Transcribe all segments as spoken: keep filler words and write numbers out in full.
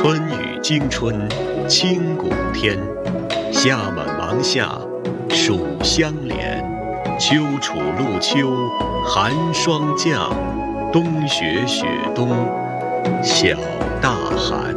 春雨惊春清谷天，夏满芒夏暑相连，秋处露秋寒霜降，冬雪雪冬小大寒。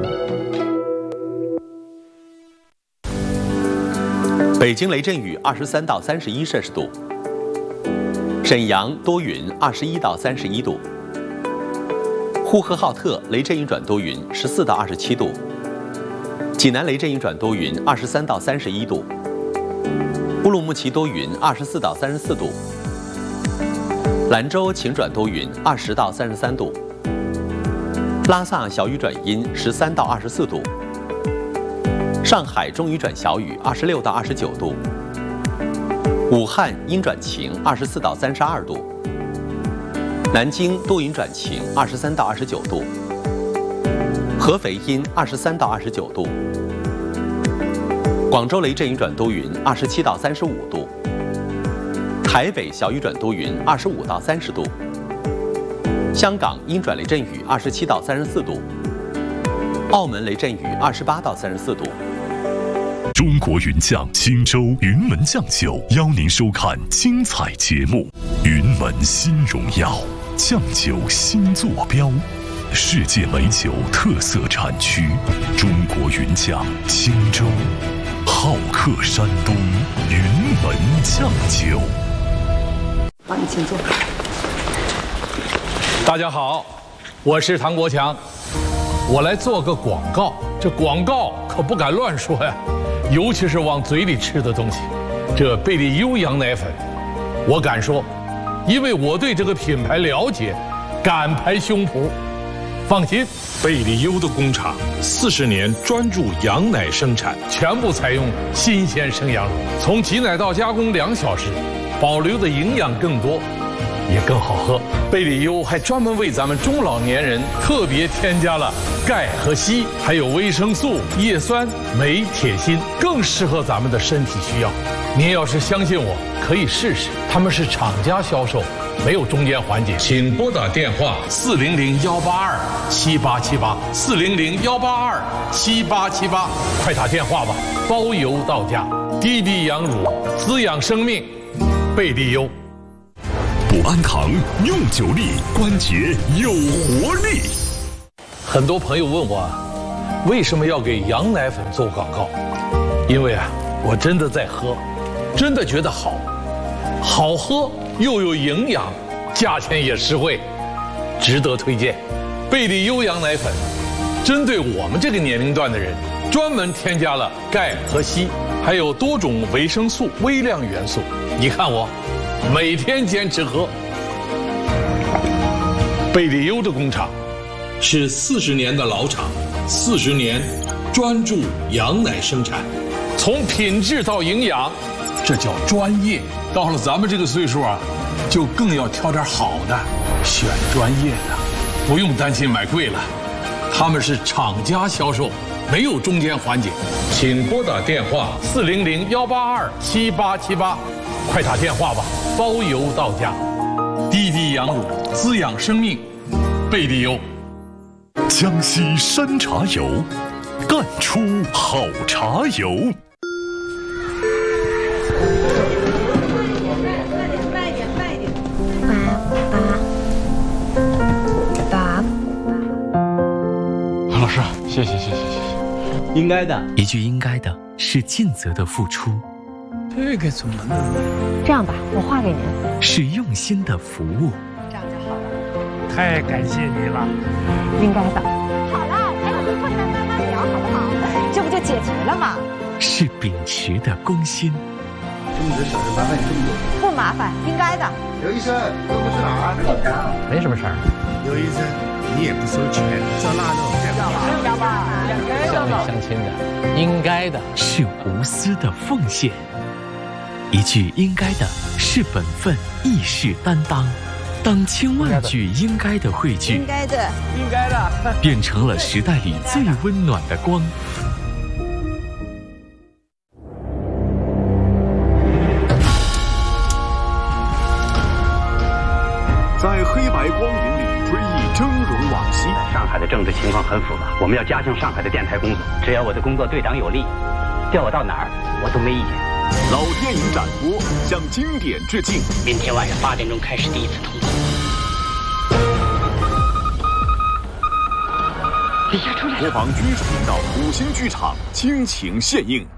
北京雷阵雨二十三到三十一摄氏度，沈阳多云二十一到三十一度，呼和浩特雷阵雨转多云十四到二十七度，济南雷阵雨转多云二十三到三十一度，乌鲁木齐多云二十四到三十四度，兰州晴转多云二十到三十三度，拉萨小雨转阴十三到二十四度，上海中雨转小雨二十六到二十九度，武汉阴转晴二十四到三十二度，南京多云转晴二十三到二十九度，合肥阴二十三到二十九度，广州雷阵雨转多云二十七到三十五度，台北小雨转多云二十五到三十度，香港阴转雷阵雨二十七到三十四度，澳门雷阵雨二十八到三十四度。 中国云酱青州云门酱酒邀您收看精彩节目。云门新荣耀，酱酒新坐标，世界美酒特色产区，中国云酱青州，好客山东，云门酱酒。 帮你请坐。 大家好，我是唐国强，我来做个广告。这广告可不敢乱说呀，尤其是往嘴里吃的东西。这贝利优羊奶粉，我敢说，因为我对这个品牌了解，敢拍胸脯。放心， 贝利优的工厂四十年专注羊奶生产， 全部采用新鲜生羊乳，从挤奶到加工两小时，保留的营养更多，也更好喝。贝利优还专门为咱们中老年人特别添加了钙和硒，还有维生素、叶酸、镁、铁、锌，更适合咱们的身体需要。您要是相信我，可以试试。他们是厂家销售，没有中间环节。请拨打电话四零零幺八二七八七八四零零幺八二七八七八，快打电话吧，包邮到家。低低羊乳，滋养生命，贝利优。 补安堂用久力，关节有活力。 很多朋友问我，为什么要给羊奶粉做广告？因为啊，我真的在喝，真的觉得好，好喝又有营养，价钱也实惠，值得推荐。贝利优羊奶粉，针对我们这个年龄段的人，专门添加了钙和硒，还有多种维生素、微量元素。你看我，每天坚持喝。贝利优的工厂是四十年的老厂，四十年专注羊奶生产，从品质到营养，这叫专业。到了咱们这个岁数啊，就更要挑点好的，选专业的，不用担心买贵了。他们是厂家销售，没有中间环节。请拨打电话四零零幺八二七八七八，快打电话吧，包邮到家。低低羊乳，滋养生命，贝利优。 江西山茶油，干出好茶油。 慢一点，慢一点。爸爸，爸。 老师，谢谢谢谢谢谢。 应该的，一句应该的是尽责的付出。 这个怎么弄？ 这样吧，我画给您。 是用心的服务。 这样就好了。 太感谢你了。 应该的。好了，陪我们困难慢慢聊，好不好？这不就解决了吗？ 是秉持的公心。 这么多小事麻烦你这么多。 不麻烦，应该的。 刘医生，这不是哪儿？ 没什么事儿。 刘医生，你也不收钱，这腊肉要吧？ 相亲相亲的，应该的。 是无私的奉献。一句应该的是本分，亦是担当。当千万句应该的汇聚， 应该的， 应该的， 变成了时代里最温暖的光。 在黑白光影里追忆峥嵘往昔， 上海海的政治情况很复杂，我们要加强上海的电台工作。只要我的工作对党有利，叫我到哪儿我都没意见。 老电影展播向经典致敬。 明天晚上八点钟开始第一次通告。 李霞出来了。 播放军事频道五星剧场倾情献映。